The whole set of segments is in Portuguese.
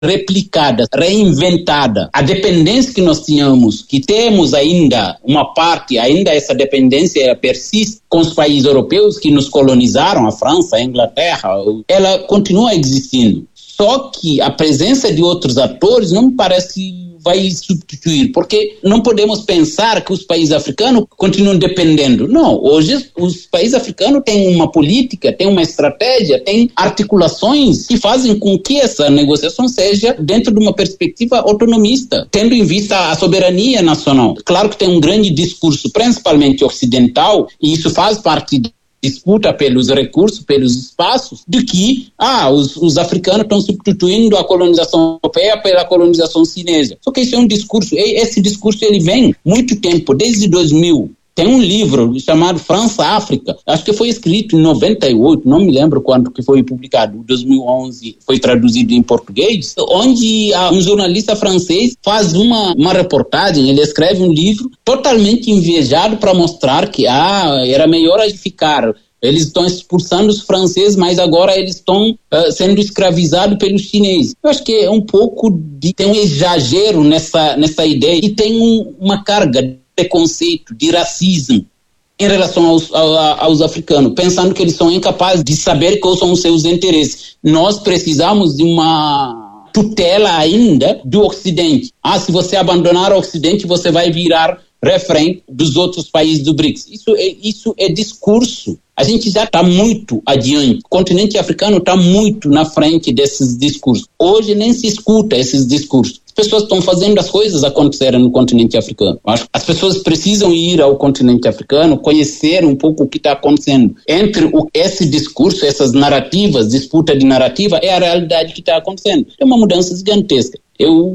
replicada, reinventada. A dependência que nós tínhamos, que temos ainda uma parte, ainda essa dependência persiste com os países europeus que nos colonizaram, a França, a Inglaterra, ela continua existindo. Só que a presença de outros atores não me parece vai substituir, porque não podemos pensar que os países africanos continuam dependendo. Não, hoje os países africanos têm uma política, têm uma estratégia, têm articulações que fazem com que essa negociação seja dentro de uma perspectiva autonomista, tendo em vista a soberania nacional. Claro que tem um grande discurso, principalmente ocidental, e isso faz parte disputa pelos recursos, pelos espaços, de que os africanos estão substituindo a colonização europeia pela colonização chinesa. Só que isso é um discurso, esse discurso ele vem muito tempo, desde 2000. Tem um livro chamado França-África, acho que foi escrito em 98, não me lembro quando que foi publicado, em 2011 foi traduzido em português, onde um jornalista francês faz uma reportagem, ele escreve um livro totalmente enviesado para mostrar que era melhor ficar. Eles estão expulsando os franceses, mas agora eles estão sendo escravizados pelos chineses. Eu acho que é um pouco tem um exagero nessa ideia e tem uma carga de preconceito, de racismo em relação aos africanos, pensando que eles são incapazes de saber quais são os seus interesses. Nós precisamos de uma tutela ainda do Ocidente. Se você abandonar o Ocidente, você vai virar refém dos outros países do BRICS. Isso é discurso. A gente já está muito adiante. O continente africano está muito na frente desses discursos. Hoje nem se escuta esses discursos. As pessoas estão fazendo as coisas acontecerem no continente africano. As pessoas precisam ir ao continente africano, conhecer um pouco o que está acontecendo. Entre esse discurso, essas narrativas, disputa de narrativa, é a realidade que está acontecendo. É uma mudança gigantesca. Eu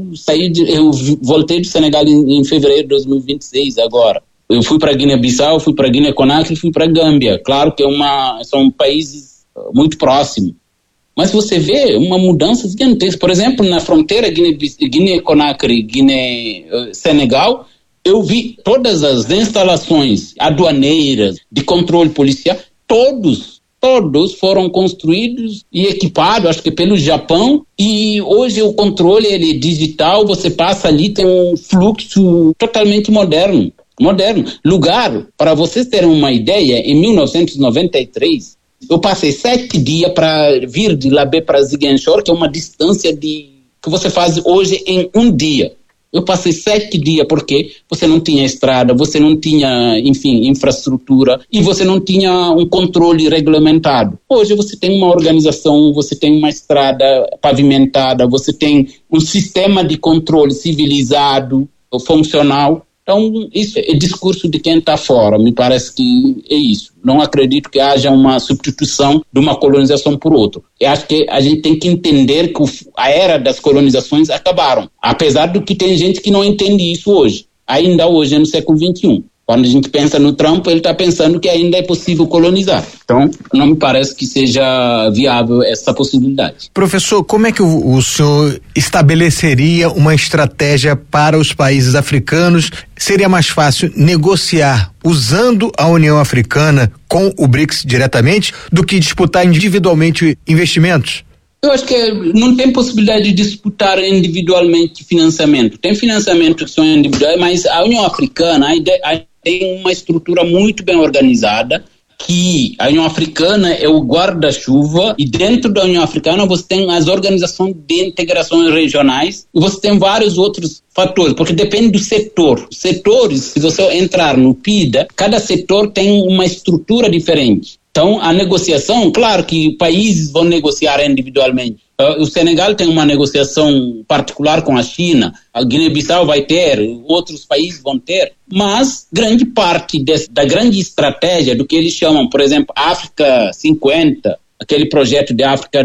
voltei do Senegal em fevereiro de 2026 agora. Eu fui para Guiné-Bissau, fui para Guiné-Conakry, fui para Gâmbia. Claro que são países muito próximos. Mas você vê uma mudança gigantesca. Por exemplo, na fronteira Guiné-Conakry, Guiné-Senegal, eu vi todas as instalações aduaneiras, de controle policial, todos foram construídos e equipados, acho que pelo Japão, e hoje o controle ele é digital, você passa ali, tem um fluxo totalmente moderno. Lugar, para vocês terem uma ideia, em 1993, eu passei 7 dias para vir de Labé para Ziguinchor, que é uma distância que você faz hoje em um dia. Eu passei 7 dias porque você não tinha estrada, você não tinha, enfim, infraestrutura e você não tinha um controle regulamentado. Hoje você tem uma organização, você tem uma estrada pavimentada, você tem um sistema de controle civilizado, funcional. Então, isso é discurso de quem está fora, me parece que é isso. Não acredito que haja uma substituição de uma colonização por outra. Eu acho que a gente tem que entender que a era das colonizações acabaram. Apesar de que tem gente que não entende isso hoje, ainda hoje no século XXI. Quando a gente pensa no Trump, ele está pensando que ainda é possível colonizar. Então, não me parece que seja viável essa possibilidade. Professor, como é que o senhor estabeleceria uma estratégia para os países africanos? Seria mais fácil negociar usando a União Africana com o BRICS diretamente do que disputar individualmente investimentos? Eu acho que não tem possibilidade de disputar individualmente financiamento. Tem financiamento que são individuais, mas a União Africana tem uma estrutura muito bem organizada, que a União Africana é o guarda-chuva, e dentro da União Africana você tem as organizações de integrações regionais, e você tem vários outros fatores, porque depende do setor. Os setores, se você entrar no PIDA, cada setor tem uma estrutura diferente. Então, a negociação, claro que países vão negociar individualmente. O Senegal tem uma negociação particular com a China, a Guiné-Bissau vai ter, outros países vão ter, mas grande parte da grande estratégia do que eles chamam, por exemplo, África 50, aquele projeto de África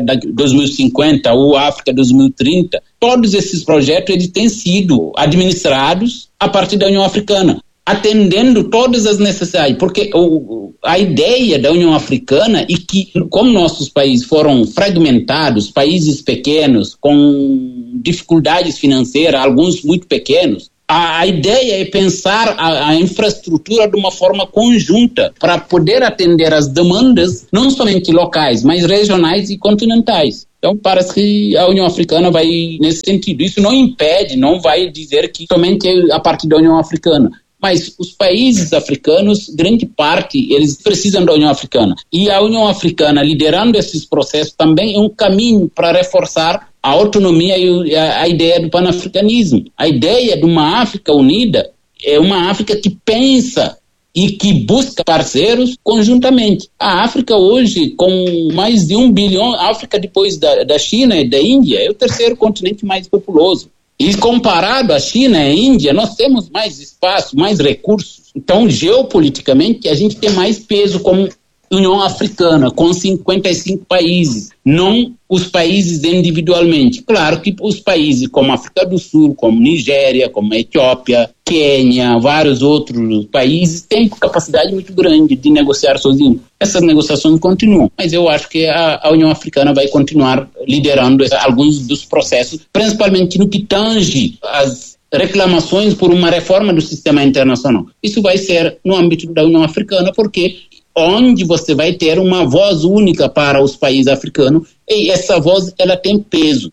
2050 ou África 2030, todos esses projetos eles têm sido administrados a partir da União Africana, atendendo todas as necessidades, porque a ideia da União Africana é que, como nossos países foram fragmentados, países pequenos, com dificuldades financeiras, alguns muito pequenos, a ideia é pensar a infraestrutura de uma forma conjunta para poder atender as demandas, não somente locais, mas regionais e continentais. Então, parece que a União Africana vai nesse sentido. Isso não impede, não vai dizer que somente a partir da União Africana. Mas os países africanos, grande parte, eles precisam da União Africana. E a União Africana, liderando esses processos, também é um caminho para reforçar a autonomia e a ideia do panafricanismo. A ideia de uma África unida é uma África que pensa e que busca parceiros conjuntamente. A África hoje, com mais de 1 bilhão, a África depois da China e da Índia, é o terceiro continente mais populoso. E comparado à China e à Índia, nós temos mais espaço, mais recursos. Então, geopoliticamente, a gente tem mais peso como União Africana, com 55 países, não os países individualmente. Claro que os países como África do Sul, como Nigéria, como Etiópia, Quênia, vários outros países têm capacidade muito grande de negociar sozinho. Essas negociações continuam, mas eu acho que a União Africana vai continuar liderando alguns dos processos, principalmente no que tange as reclamações por uma reforma do sistema internacional. Isso vai ser no âmbito da União Africana, porque onde você vai ter uma voz única para os países africanos, e essa voz, ela tem peso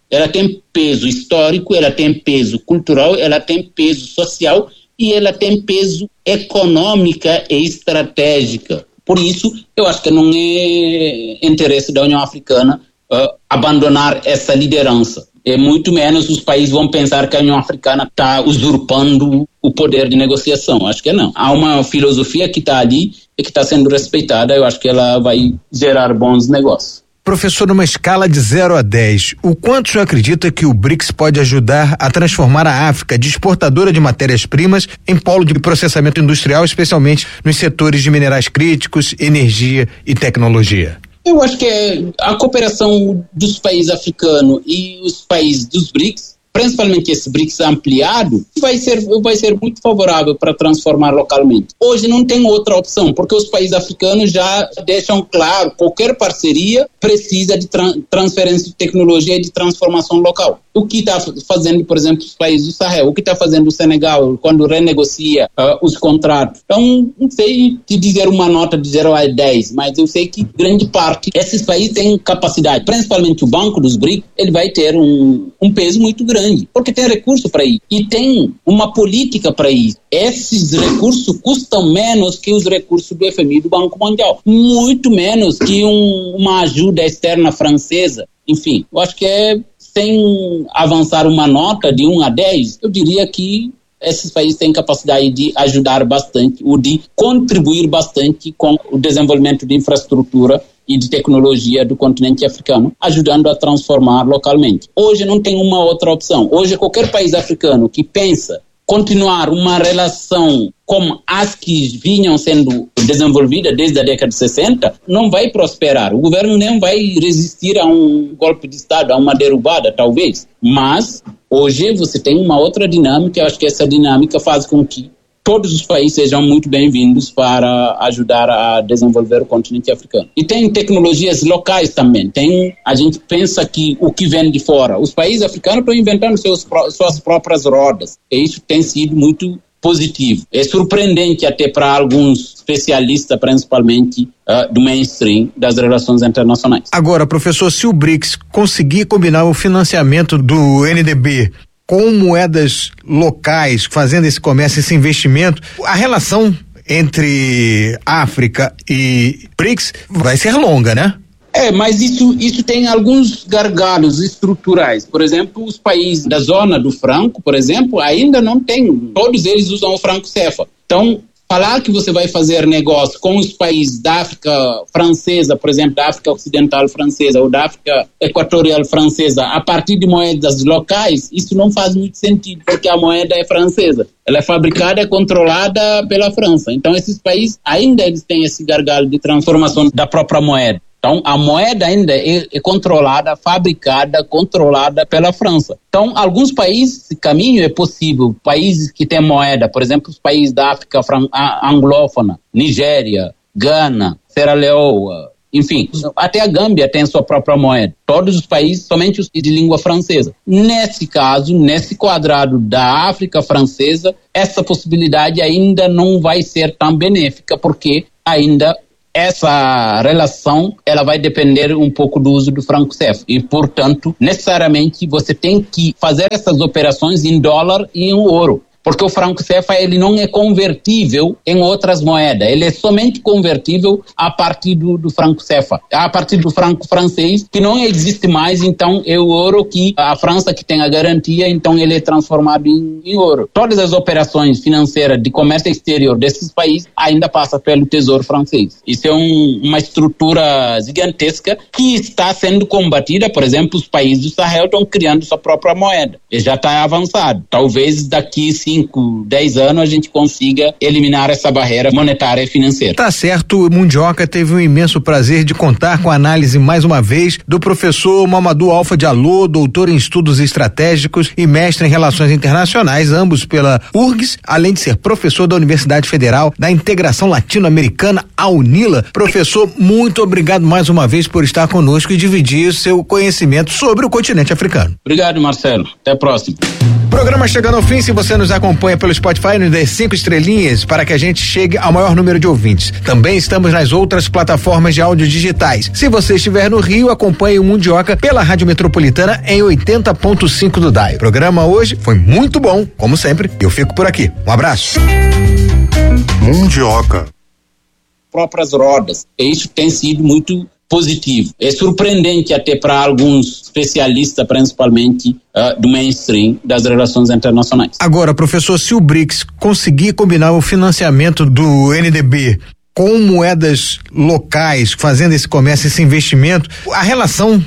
histórico, ela tem peso cultural, ela tem peso social e ela tem peso econômica e estratégica. Por isso, eu acho que não é interesse da União Africana abandonar essa liderança. E muito menos os países vão pensar que a União Africana está usurpando o poder de negociação. Acho que não. Há uma filosofia que está ali e que está sendo respeitada. Eu acho que ela vai gerar bons negócios. Professor, numa escala de 0 a 10, o quanto o senhor acredita que o BRICS pode ajudar a transformar a África de exportadora de matérias-primas em polo de processamento industrial, especialmente nos setores de minerais críticos, energia e tecnologia? Eu acho que a cooperação dos países africanos e os países dos BRICS, principalmente esse BRICS ampliado, vai ser muito favorável para transformar localmente. Hoje não tem outra opção, porque os países africanos já deixam claro, qualquer parceria precisa de transferência de tecnologia e de transformação local. O que está fazendo, por exemplo, os países do Sahel, o que está fazendo o Senegal quando renegocia os contratos. Então, não sei te dizer uma nota de 0 a 10, mas eu sei que grande parte, esses países têm capacidade, principalmente o Banco dos BRICS, ele vai ter um peso muito grande, porque tem recurso para isso e tem uma política para isso. Esses recursos custam menos que os recursos do FMI e do Banco Mundial, muito menos que uma ajuda externa francesa. Enfim, eu acho que sem avançar uma nota de 1 a 10, eu diria que esses países têm capacidade de ajudar bastante, ou de contribuir bastante com o desenvolvimento de infraestrutura e de tecnologia do continente africano, ajudando a transformar localmente. Hoje não tem uma outra opção. Hoje qualquer país africano que pensa continuar uma relação como as que vinham sendo desenvolvidas desde a década de 60, não vai prosperar. O governo nem vai resistir a um golpe de Estado, a uma derrubada, talvez. Mas hoje você tem uma outra dinâmica, eu acho que essa dinâmica faz com que todos os países sejam muito bem-vindos para ajudar a desenvolver o continente africano. E tem tecnologias locais também. A gente pensa que o que vem de fora, os países africanos estão inventando suas próprias rodas. E isso tem sido muito positivo. É surpreendente até para alguns especialistas, principalmente do mainstream das relações internacionais. Agora, professor, se o BRICS conseguir combinar o financiamento do NDB com moedas locais, fazendo esse comércio, esse investimento, a relação entre África e BRICS vai ser longa, né? Mas isso tem alguns gargalos estruturais. Por exemplo, os países da zona do franco, por exemplo, ainda não tem. Todos eles usam o franco CFA. Então, falar que você vai fazer negócio com os países da África francesa, por exemplo, da África Ocidental francesa ou da África Equatorial francesa, a partir de moedas locais, isso não faz muito sentido, porque a moeda é francesa. Ela é fabricada e controlada pela França. Então, esses países ainda eles têm esse gargalo de transformação da própria moeda. Então, a moeda ainda é controlada, fabricada, controlada pela França. Então, alguns países, esse caminho é possível. Países que têm moeda, por exemplo, os países da África anglófona, Nigéria, Gana, Sierra Leone, enfim, até a Gâmbia tem sua própria moeda. Todos os países, somente os de língua francesa. Nesse caso, nesse quadrado da África francesa, essa possibilidade ainda não vai ser tão benéfica, porque ainda essa relação ela vai depender um pouco do uso do franco CFA e, portanto, necessariamente você tem que fazer essas operações em dólar e em ouro. Porque o franco CFA ele não é convertível em outras moedas, ele é somente convertível a partir do franco CFA, a partir do franco francês, que não existe mais, então é o ouro que a França que tem a garantia, então ele é transformado em ouro. Todas as operações financeiras de comércio exterior desses países ainda passam pelo Tesouro francês. Isso é uma estrutura gigantesca que está sendo combatida, por exemplo, os países do Sahel estão criando sua própria moeda, e já está avançado. Talvez daqui 5, 10 anos a gente consiga eliminar essa barreira monetária e financeira. Tá certo, Mundioca, teve um imenso prazer de contar com a análise mais uma vez do professor Mamadou Alfa Diallo, doutor em estudos estratégicos e mestre em relações internacionais, ambos pela URGS, além de ser professor da Universidade Federal da Integração Latino-Americana, a UNILA. Professor, muito obrigado mais uma vez por estar conosco e dividir seu conhecimento sobre o continente africano. Obrigado, Marcelo. Até a próxima. Programa chegando ao fim. Se você nos acompanha pelo Spotify, nos dê 5 estrelinhas para que a gente chegue ao maior número de ouvintes. Também estamos nas outras plataformas de áudio digitais. Se você estiver no Rio, acompanhe o Mundioca pela Rádio Metropolitana em 80.5 do DAI. O programa hoje foi muito bom, como sempre. Eu fico por aqui. Um abraço. Mundioca. Próprias rodas. E isso tem sido muito positivo. É surpreendente até para alguns especialistas, principalmente do mainstream das relações internacionais. Agora, professor, se o BRICS conseguir combinar o financiamento do NDB com moedas locais, fazendo esse comércio, esse investimento, a relação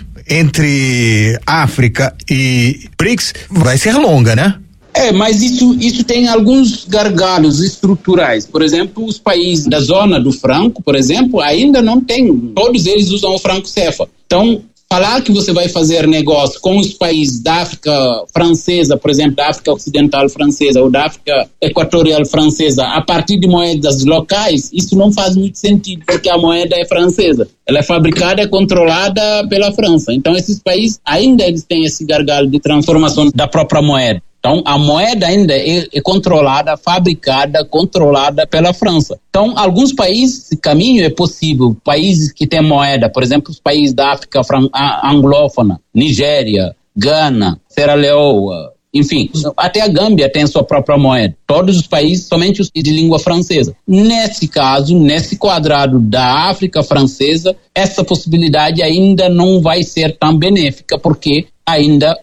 entre África e BRICS vai ser longa, né? Mas isso tem alguns gargalos estruturais. Por exemplo, os países da zona do franco, por exemplo, ainda não tem. Todos eles usam o franco CFA. Então, falar que você vai fazer negócio com os países da África francesa, por exemplo, da África Ocidental francesa ou da África Equatorial francesa, a partir de moedas locais, isso não faz muito sentido, porque a moeda é francesa. Ela é fabricada e controlada pela França. Então, esses países ainda eles têm esse gargalo de transformação da própria moeda. Então, a moeda ainda é controlada, fabricada, controlada pela França. Então, alguns países, esse caminho é possível. Países que têm moeda, por exemplo, os países da África anglófona, Nigéria, Gana, Sierra Leone, enfim, até a Gâmbia tem sua própria moeda. Todos os países, somente os de língua francesa. Nesse caso, nesse quadrado da África francesa, essa possibilidade ainda não vai ser tão benéfica, porque ainda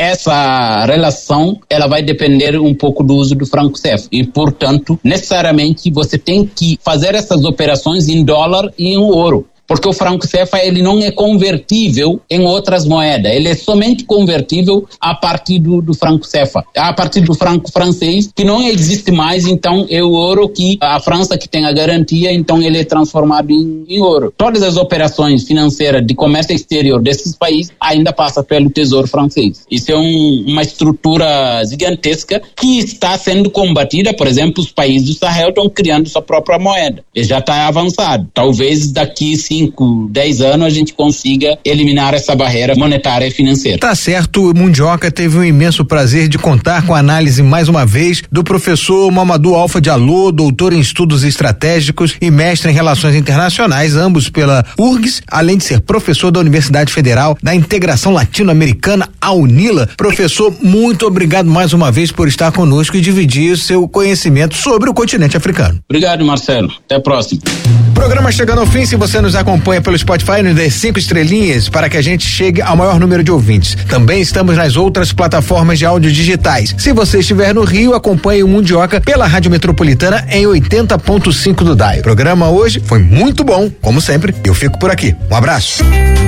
essa relação ela vai depender um pouco do uso do franco CFA e, portanto, necessariamente você tem que fazer essas operações em dólar e em ouro. Porque o franco CFA ele não é convertível em outras moedas, ele é somente convertível a partir do franco CFA, a partir do franco francês, que não existe mais, então é o ouro que a França que tem a garantia, então ele é transformado em ouro. Todas as operações financeiras de comércio exterior desses países ainda passam pelo Tesouro francês. Isso é uma estrutura gigantesca que está sendo combatida, por exemplo, os países do Sahel estão criando sua própria moeda, e já está avançado. Talvez daqui 5, 10 anos a gente consiga eliminar essa barreira monetária e financeira. Tá certo, Mundioca, teve um imenso prazer de contar com a análise mais uma vez do professor Mamadou Alfa Diallo, doutor em estudos estratégicos e mestre em relações internacionais, ambos pela URGS, além de ser professor da Universidade Federal da Integração Latino-Americana, a UNILA. Professor, muito obrigado mais uma vez por estar conosco e dividir seu conhecimento sobre o continente africano. Obrigado, Marcelo. Até a próxima. Programa chegando ao fim. Se você nos acompanha pelo Spotify, nos dê 5 estrelinhas para que a gente chegue ao maior número de ouvintes. Também estamos nas outras plataformas de áudio digitais. Se você estiver no Rio, acompanhe o Mundioca pela Rádio Metropolitana em 80.5 do DAI. O programa hoje foi muito bom, como sempre. Eu fico por aqui. Um abraço.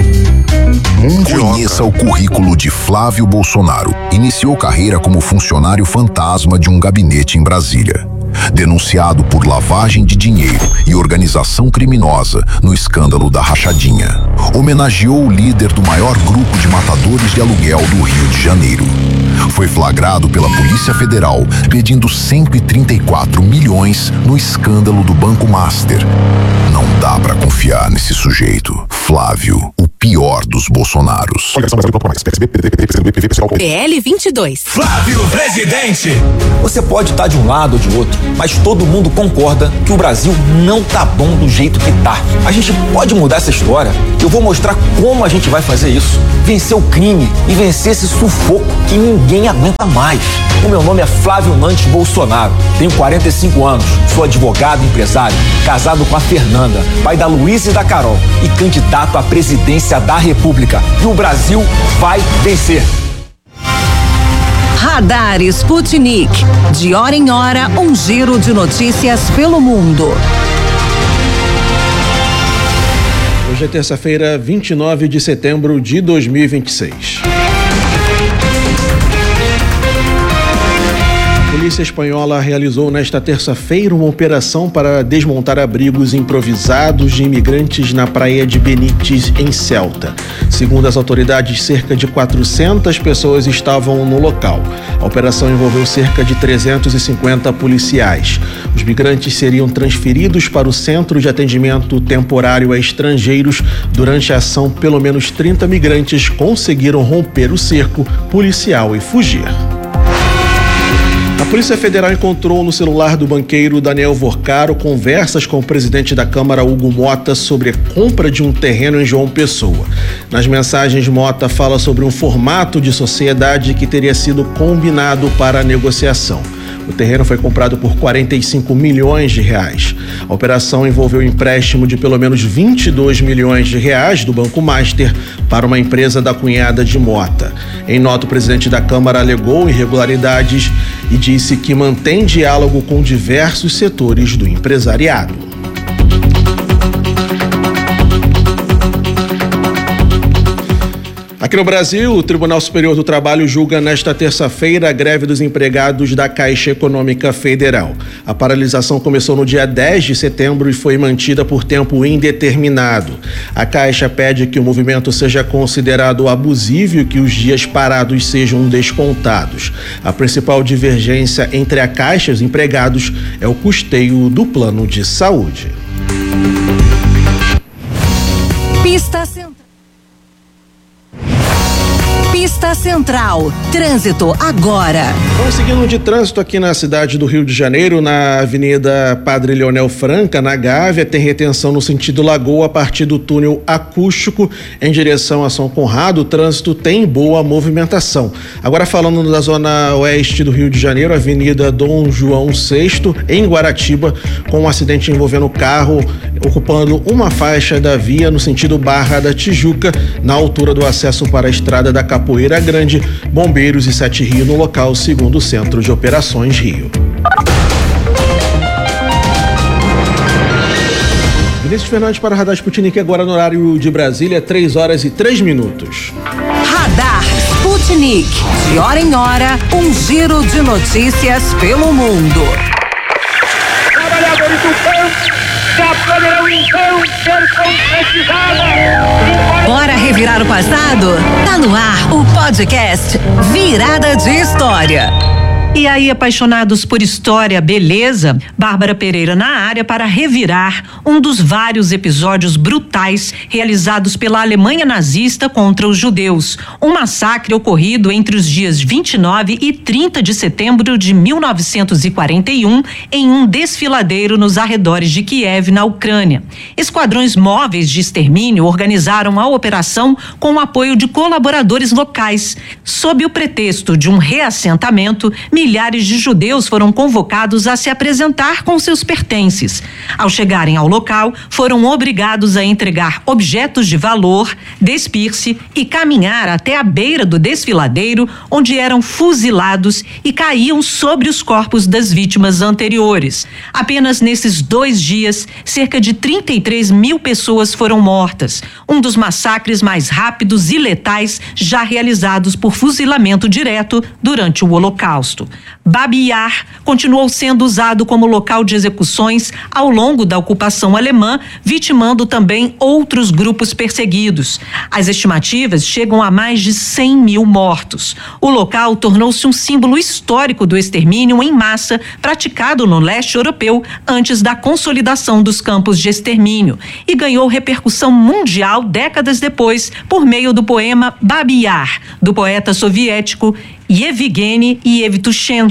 Conheça o currículo de Flávio Bolsonaro. Iniciou carreira como funcionário fantasma de um gabinete em Brasília. Denunciado por lavagem de dinheiro e organização criminosa no escândalo da Rachadinha. Homenageou o líder do maior grupo de matadores de aluguel do Rio de Janeiro. Foi flagrado pela Polícia Federal pedindo 134 milhões no escândalo do Banco Master. Não dá pra confiar nesse sujeito. Flávio, o pior dos Bolsonaros. PL 22. Flávio Presidente. Você pode estar de um lado ou de outro, mas todo mundo concorda que o Brasil não tá bom do jeito que tá. A gente pode mudar essa história. Eu vou mostrar como a gente vai fazer isso. Vencer o crime e vencer esse sufoco que ninguém aguenta mais. O meu nome é Flávio Nantes Bolsonaro. Tenho 45 anos, sou advogado e empresário, casado com a Fernanda, pai da Luísa e da Carol e candidato à presidência da República. E o Brasil vai vencer. Radar Sputnik. De hora em hora, um giro de notícias pelo mundo. Hoje é terça-feira, 29 de setembro de 2026. A polícia espanhola realizou nesta terça-feira uma operação para desmontar abrigos improvisados de imigrantes na praia de Benítez, em Ceuta. Segundo as autoridades, cerca de 400 pessoas estavam no local. A operação envolveu cerca de 350 policiais. Os migrantes seriam transferidos para o Centro de Atendimento Temporário a Estrangeiros. Durante a ação, pelo menos 30 migrantes conseguiram romper o cerco policial e fugir. A Polícia Federal encontrou no celular do banqueiro Daniel Vorcaro conversas com o presidente da Câmara, Hugo Mota, sobre a compra de um terreno em João Pessoa. Nas mensagens, Mota fala sobre um formato de sociedade que teria sido combinado para a negociação. O terreno foi comprado por 45 milhões de reais. A operação envolveu o empréstimo de pelo menos 22 milhões de reais do Banco Master para uma empresa da cunhada de Mota. Em nota, o presidente da Câmara alegou irregularidades e disse que mantém diálogo com diversos setores do empresariado. Aqui no Brasil, o Tribunal Superior do Trabalho julga nesta terça-feira a greve dos empregados da Caixa Econômica Federal. A paralisação começou no dia 10 de setembro e foi mantida por tempo indeterminado. A Caixa pede que o movimento seja considerado abusivo e que os dias parados sejam descontados. A principal divergência entre a Caixa e os empregados é o custeio do plano de saúde. Pista Central. Trânsito agora. Vamos seguindo de trânsito aqui na cidade do Rio de Janeiro, na Avenida Padre Leonel Franca, na Gávea, tem retenção no sentido Lagoa a partir do túnel acústico em direção a São Conrado. O trânsito tem boa movimentação. Agora falando da zona oeste do Rio de Janeiro, Avenida Dom João VI, em Guaratiba, com um acidente envolvendo carro ocupando uma faixa da via no sentido Barra da Tijuca, na altura do acesso para a estrada da Capoeira Grande. Bombeiros e 7 Rio no local, segundo o Centro de Operações Rio. Vinícius Fernandes para o Radar Sputnik, agora no horário de Brasília, 3h03. Radar Sputnik. De hora em hora, um giro de notícias pelo mundo. Trabalhadores do campo já poderão então ser concretizados. Bora revirar o passado? Tá no ar o podcast Virada de História. E aí, apaixonados por história, beleza? Bárbara Pereira na área para revirar um dos vários episódios brutais realizados pela Alemanha nazista contra os judeus. Um massacre ocorrido entre os dias 29 e 30 de setembro de 1941 em um desfiladeiro nos arredores de Kiev, na Ucrânia. Esquadrões móveis de extermínio organizaram a operação com o apoio de colaboradores locais. Sob o pretexto de um reassentamento, milhares de judeus foram convocados a se apresentar com seus pertences. Ao chegarem ao local, foram obrigados a entregar objetos de valor, despir-se e caminhar até a beira do desfiladeiro, onde eram fuzilados e caíam sobre os corpos das vítimas anteriores. Apenas nesses 2 dias, cerca de 33 mil pessoas foram mortas, um dos massacres mais rápidos e letais já realizados por fuzilamento direto durante o Holocausto. Babi Yar continuou sendo usado como local de execuções ao longo da ocupação alemã, vitimando também outros grupos perseguidos. As estimativas chegam a mais de 100 mil mortos. O local tornou-se um símbolo histórico do extermínio em massa praticado no leste europeu antes da consolidação dos campos de extermínio e ganhou repercussão mundial décadas depois por meio do poema Babi Yar, do poeta soviético Yevgeny Yevtushenko.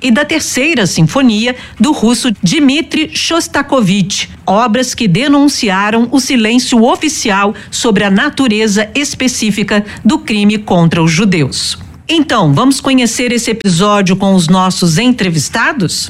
e da Terceira Sinfonia do russo Dmitri Shostakovich, obras que denunciaram o silêncio oficial sobre a natureza específica do crime contra os judeus. Então, vamos conhecer esse episódio com os nossos entrevistados?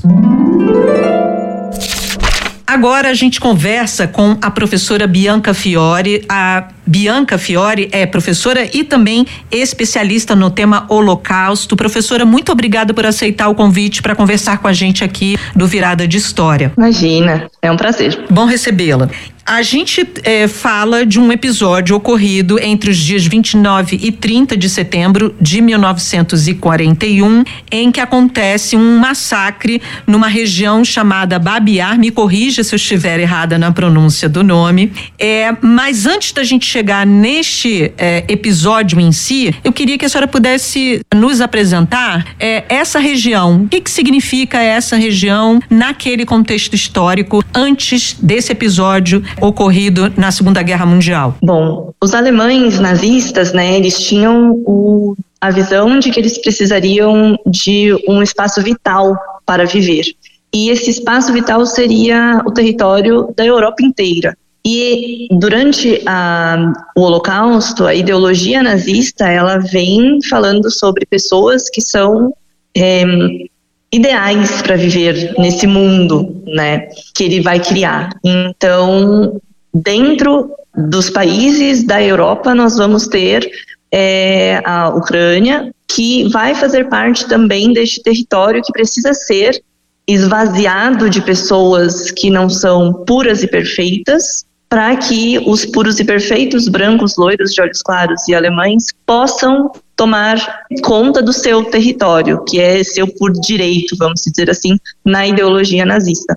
Agora a gente conversa com a professora Bianca Fiore. A Bianca Fiore é professora e também especialista no tema Holocausto. Professora, muito obrigada por aceitar o convite para conversar com a gente aqui do Virada de História. Imagina, é um prazer. Bom recebê-la. A gente fala de um episódio ocorrido entre os dias 29 e 30 de setembro de 1941, em que acontece um massacre numa região chamada Babi-Yar. Me corrija se eu estiver errada na pronúncia do nome. Mas antes da gente chegar neste episódio em si, eu queria que a senhora pudesse nos apresentar essa região. O que significa essa região naquele contexto histórico antes desse episódio ocorrido na Segunda Guerra Mundial? Bom, os alemães nazistas, né, eles tinham a visão de que eles precisariam de um espaço vital para viver. E esse espaço vital seria o território da Europa inteira. E durante o Holocausto, a ideologia nazista, ela vem falando sobre pessoas que são ideais para viver nesse mundo, né, que ele vai criar. Então, dentro dos países da Europa, nós vamos ter a Ucrânia, que vai fazer parte também deste território que precisa ser esvaziado de pessoas que não são puras e perfeitas, para que os puros e perfeitos, brancos, loiros, de olhos claros e alemães possam tomar conta do seu território, que é seu por direito, vamos dizer assim, na ideologia nazista.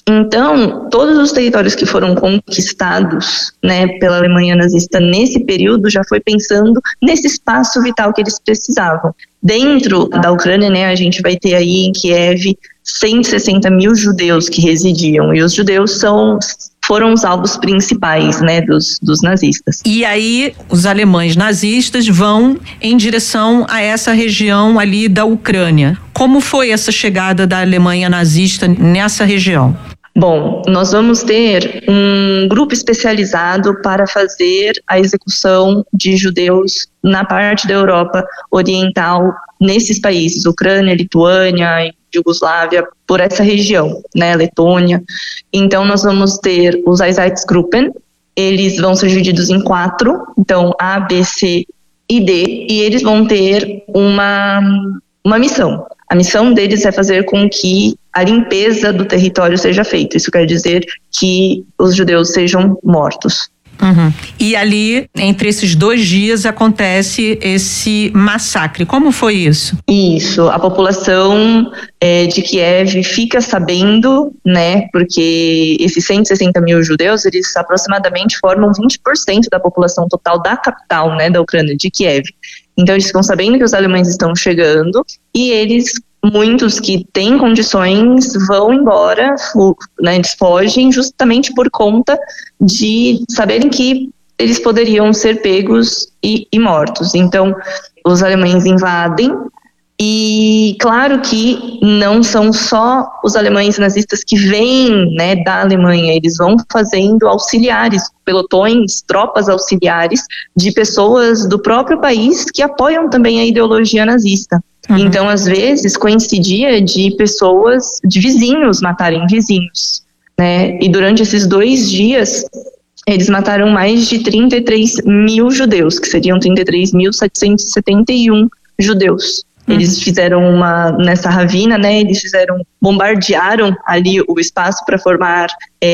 Então, todos os territórios que foram conquistados, né, pela Alemanha nazista nesse período já foi pensando nesse espaço vital que eles precisavam. Dentro da Ucrânia, né, a gente vai ter aí em Kiev 160 mil judeus que residiam, e os judeus foram os alvos principais, né, dos nazistas. E aí os alemães nazistas vão em direção a essa região ali da Ucrânia. Como foi essa chegada da Alemanha nazista nessa região? Bom, nós vamos ter um grupo especializado para fazer a execução de judeus na parte da Europa Oriental, nesses países, Ucrânia, Lituânia, Iugoslávia, por essa região, né, Letônia. Então, nós vamos ter os Einsatzgruppen, eles vão ser divididos em 4, então A, B, C e D, e eles vão ter uma missão. A missão deles é fazer com que a limpeza do território seja feita. Isso quer dizer que os judeus sejam mortos. Uhum. E ali, entre esses 2 dias, acontece esse massacre. Como foi isso? Isso, a população de Kiev fica sabendo, né, porque esses 160 mil judeus, eles aproximadamente formam 20% da população total da capital, né, da Ucrânia, de Kiev. Então eles ficam sabendo que os alemães estão chegando e muitos que têm condições vão embora, né, eles fogem justamente por conta de saberem que eles poderiam ser pegos e mortos. Então, os alemães invadem e, claro que não são só os alemães nazistas que vêm, né, da Alemanha, eles vão fazendo auxiliares, pelotões, tropas auxiliares de pessoas do próprio país que apoiam também a ideologia nazista. Uhum. Então, às vezes, coincidia de pessoas, de vizinhos matarem vizinhos, né? E durante esses 2 dias, eles mataram mais de 33 mil judeus, que seriam 33.771 judeus. Uhum. Eles fizeram nessa ravina, né? Eles bombardearam ali o espaço para formar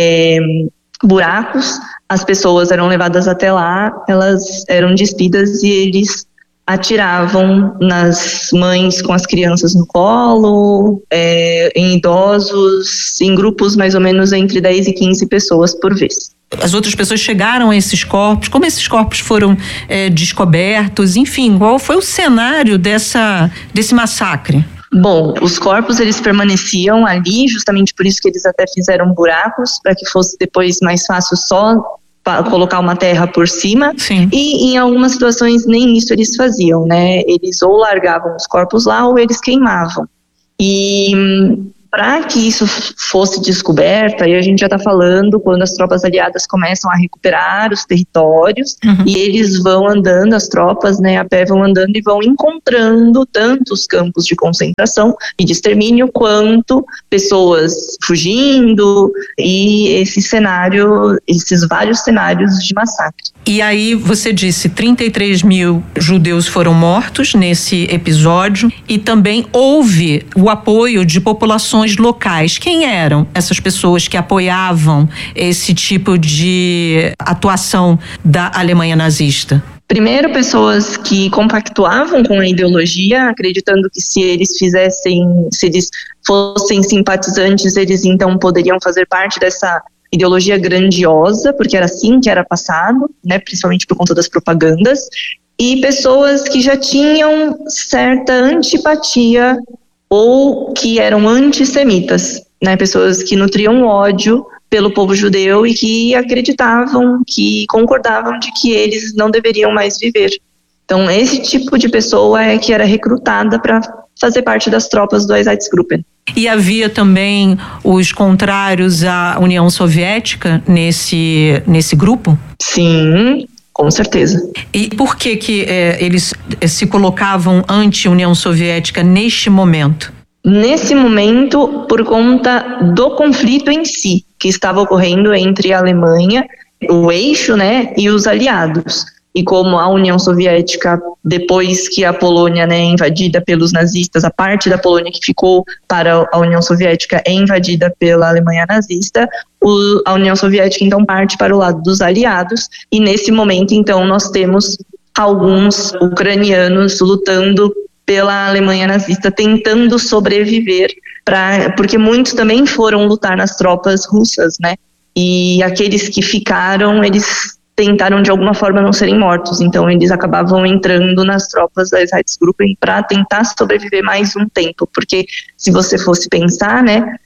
buracos. As pessoas eram levadas até lá, elas eram despidas e eles atiravam nas mães com as crianças no colo, em idosos, em grupos mais ou menos entre 10 e 15 pessoas por vez. As outras pessoas chegaram a esses corpos, como esses corpos foram descobertos, enfim, qual foi o cenário desse massacre? Bom, os corpos eles permaneciam ali, justamente por isso que eles até fizeram buracos, para que fosse depois mais fácil só colocar uma terra por cima. Sim. E em algumas situações nem isso eles faziam, né? Eles ou largavam os corpos lá ou eles queimavam. E para que isso fosse descoberto, aí a gente já está falando quando as tropas aliadas começam a recuperar os territórios, e eles vão andando, as tropas, né, a pé vão andando e vão encontrando tanto os campos de concentração e de extermínio, quanto pessoas fugindo, e esses vários cenários de massacre. E aí você disse 33 mil judeus foram mortos nesse episódio, e também houve o apoio de populações locais. Quem eram essas pessoas que apoiavam esse tipo de atuação da Alemanha nazista? Primeiro, pessoas que compactuavam com a ideologia, acreditando que se eles fossem simpatizantes, eles então poderiam fazer parte dessa ideologia grandiosa, porque era assim que era passado, né, principalmente por conta das propagandas, e pessoas que já tinham certa antipatia ou que eram antissemitas, né, pessoas que nutriam ódio pelo povo judeu e que acreditavam, que concordavam de que eles não deveriam mais viver. Então, esse tipo de pessoa é que era recrutada para fazer parte das tropas do Einsatzgruppen. E havia também os contrários à União Soviética nesse grupo? Sim, com certeza. E por que eles se colocavam anti-União Soviética neste momento? Nesse momento, por conta do conflito em si, que estava ocorrendo entre a Alemanha, o eixo, né, e os aliados. E como a União Soviética, depois que a Polônia, né, é invadida pelos nazistas, a parte da Polônia que ficou para a União Soviética é invadida pela Alemanha nazista, a União Soviética então parte para o lado dos aliados, e nesse momento então nós temos alguns ucranianos lutando pela Alemanha nazista, tentando sobreviver, porque muitos também foram lutar nas tropas russas, né? E aqueles que ficaram, eles tentaram de alguma forma não serem mortos, então eles acabavam entrando nas tropas da Einsatzgruppen para tentar sobreviver mais um tempo, porque se você fosse pensar, né,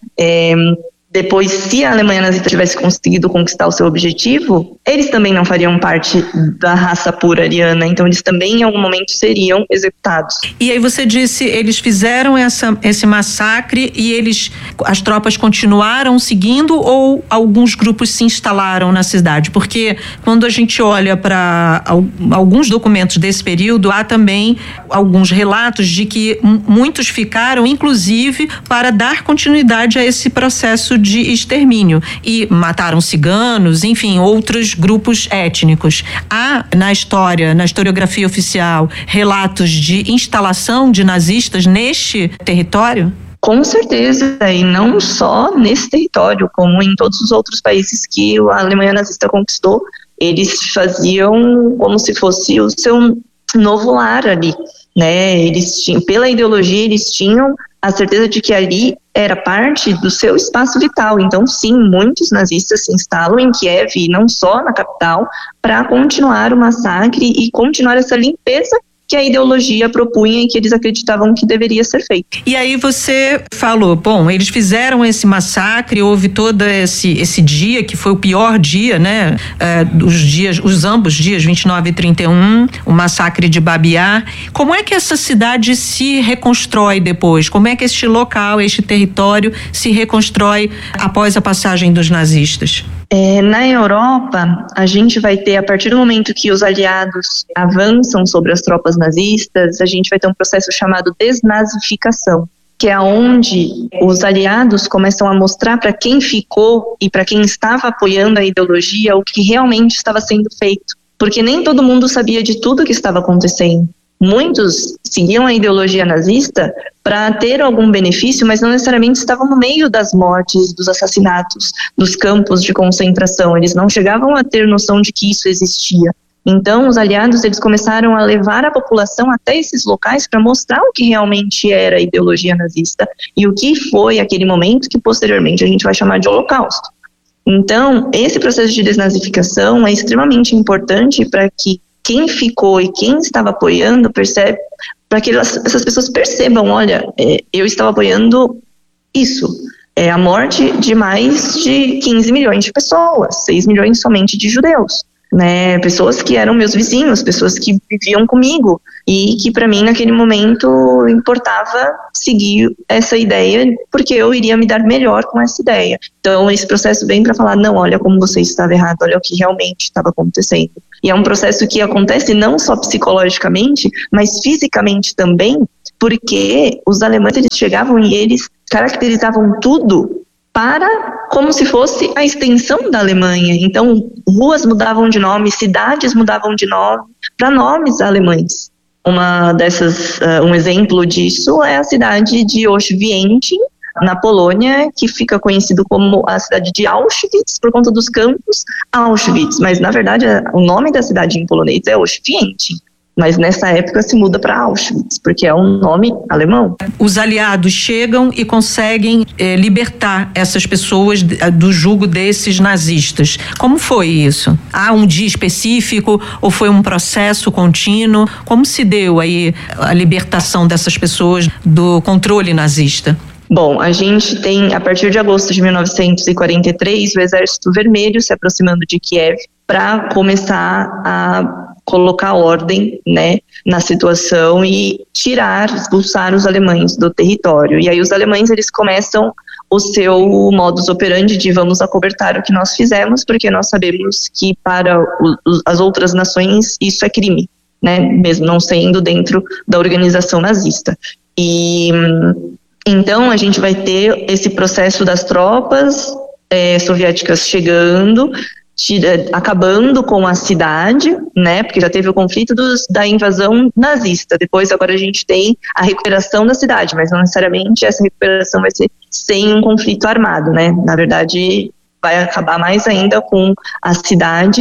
depois, se a Alemanha nazista tivesse conseguido conquistar o seu objetivo, eles também não fariam parte da raça pura ariana, então eles também em algum momento seriam executados. E aí você disse, eles fizeram esse massacre e as tropas continuaram seguindo, ou alguns grupos se instalaram na cidade? Porque quando a gente olha para alguns documentos desse período, há também alguns relatos de que muitos ficaram, inclusive, para dar continuidade a esse processo de extermínio, e mataram ciganos, enfim, outros grupos étnicos. Há na historiografia oficial, relatos de instalação de nazistas neste território? Com certeza, e não só nesse território, como em todos os outros países que a Alemanha nazista conquistou, eles faziam como se fosse o seu novo lar ali, né? Eles tinham, pela ideologia, eles tinham a certeza de que ali era parte do seu espaço vital. Então, sim, muitos nazistas se instalam em Kiev, e não só na capital, para continuar o massacre e continuar essa limpeza que a ideologia propunha e que eles acreditavam que deveria ser feito. E aí você falou, bom, eles fizeram esse massacre, houve todo esse dia, que foi o pior dia, né? Ambos dias, 29 e 31, o massacre de Babi Yar. Como é que essa cidade se reconstrói depois? Como é que este local, este território se reconstrói após a passagem dos nazistas? Na Europa, a gente vai ter, a partir do momento que os aliados avançam sobre as tropas nazistas, a gente vai ter um processo chamado desnazificação, que é onde os aliados começam a mostrar para quem ficou e para quem estava apoiando a ideologia o que realmente estava sendo feito. Porque nem todo mundo sabia de tudo que estava acontecendo. Muitos seguiam a ideologia nazista para ter algum benefício, mas não necessariamente estavam no meio das mortes, dos assassinatos, dos campos de concentração. Eles não chegavam a ter noção de que isso existia. Então, os aliados, eles começaram a levar a população até esses locais para mostrar o que realmente era a ideologia nazista e o que foi aquele momento que posteriormente a gente vai chamar de Holocausto. Então, esse processo de desnazificação é extremamente importante para que quem ficou e quem estava apoiando para que essas pessoas percebam, olha, eu estava apoiando isso, a morte de mais de 15 milhões de pessoas, 6 milhões somente de judeus. né? Pessoas que eram meus vizinhos, pessoas que viviam comigo e que para mim naquele momento importava seguir essa ideia porque eu iria me dar melhor com essa ideia. Então esse processo vem para falar, não, olha como você estava errado, olha o que realmente estava acontecendo. E é um processo que acontece não só psicologicamente, mas fisicamente também, porque os alemães eles chegavam e eles caracterizavam tudo como se fosse a extensão da Alemanha. Então, ruas mudavam de nome, cidades mudavam de nome para nomes alemães. Um exemplo disso é a cidade de Auschwitz, na Polônia, que fica conhecido como a cidade de Auschwitz por conta dos campos Auschwitz, mas na verdade o nome da cidade em polonês é Auschwitz. Mas nessa época se muda para Auschwitz, porque é um nome alemão. Os aliados chegam e conseguem libertar essas pessoas do jugo desses nazistas. Como foi isso? Há um dia específico ou foi um processo contínuo? Como se deu aí a libertação dessas pessoas do controle nazista? Bom, a gente tem, a partir de agosto de 1943, o Exército Vermelho se aproximando de Kiev para começar a colocar ordem, né, na situação e expulsar os alemães do território. E aí os alemães, eles começam o seu modus operandi de vamos acobertar o que nós fizemos, porque nós sabemos que para as outras nações isso é crime, né, mesmo não sendo dentro da organização nazista. E então a gente vai ter esse processo das tropas soviéticas chegando, acabando com a cidade, né, porque já teve o conflito da invasão nazista. Depois agora a gente tem a recuperação da cidade, mas não necessariamente essa recuperação vai ser sem um conflito armado, né. Na verdade vai acabar mais ainda com a cidade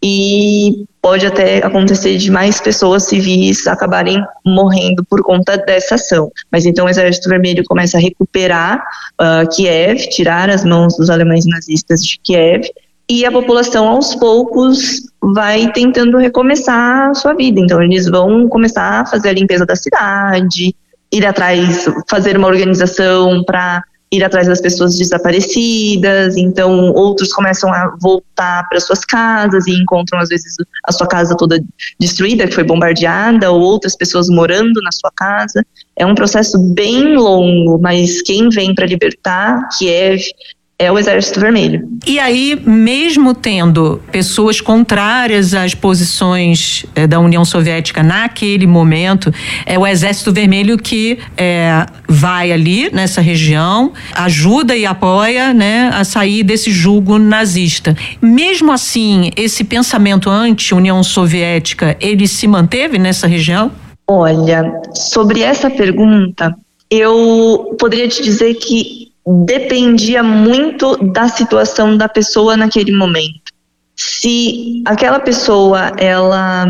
e pode até acontecer de mais pessoas civis acabarem morrendo por conta dessa ação. Mas então o Exército Vermelho começa a recuperar Kiev, tirar as mãos dos alemães nazistas de Kiev, e a população aos poucos vai tentando recomeçar a sua vida. Então eles vão começar a fazer a limpeza da cidade, ir atrás, fazer uma organização para ir atrás das pessoas desaparecidas. Então outros começam a voltar para suas casas e encontram às vezes a sua casa toda destruída, que foi bombardeada, ou outras pessoas morando na sua casa. É um processo bem longo, mas quem vem para libertar Kiev é o Exército Vermelho. E aí, mesmo tendo pessoas contrárias às posições da União Soviética naquele momento, é o Exército Vermelho que vai ali nessa região, ajuda e apoia, né, a sair desse jugo nazista. Mesmo assim, esse pensamento anti-União Soviética, ele se manteve nessa região? Olha, sobre essa pergunta, eu poderia te dizer que dependia muito da situação da pessoa naquele momento. Se aquela pessoa, ela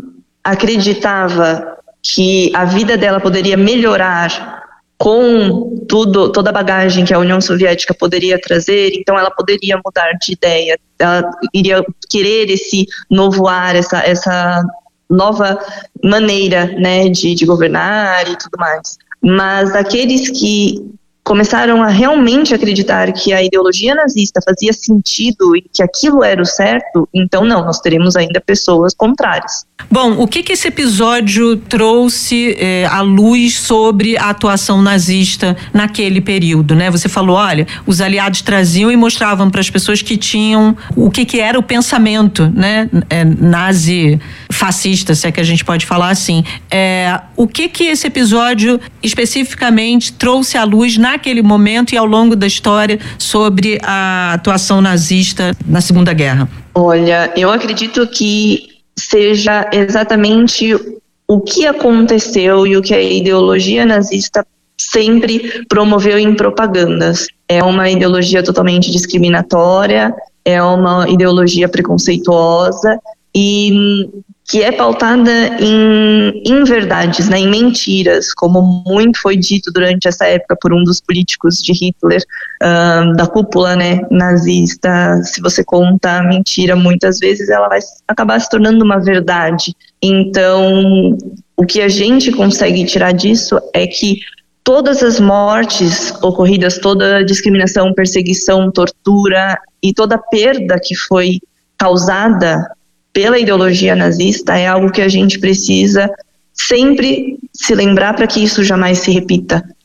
acreditava que a vida dela poderia melhorar com toda a bagagem que a União Soviética poderia trazer, então ela poderia mudar de ideia, ela iria querer esse novo ar, essa nova maneira, né, de governar e tudo mais. Mas aqueles que começaram a realmente acreditar que a ideologia nazista fazia sentido e que aquilo era o certo, então não, nós teremos ainda pessoas contrárias. Bom, o que esse episódio trouxe à luz sobre a atuação nazista naquele período, né? Você falou, olha, os aliados traziam e mostravam para as pessoas que tinham o que era o pensamento, né, nazi-fascista, se é que a gente pode falar assim. O que esse episódio especificamente trouxe à luz naquele momento e ao longo da história sobre a atuação nazista na Segunda Guerra? Olha, eu acredito que seja exatamente o que aconteceu e o que a ideologia nazista sempre promoveu em propagandas. É uma ideologia totalmente discriminatória, é uma ideologia preconceituosa e que é pautada em inverdades, né, em mentiras, como muito foi dito durante essa época por um dos políticos de Hitler, da cúpula, né, nazista. Se você conta a mentira muitas vezes, ela vai acabar se tornando uma verdade. Então, o que a gente consegue tirar disso é que todas as mortes ocorridas, toda a discriminação, perseguição, tortura e toda a perda que foi causada pela ideologia nazista é algo que a gente precisa sempre se lembrar para que isso jamais se repita,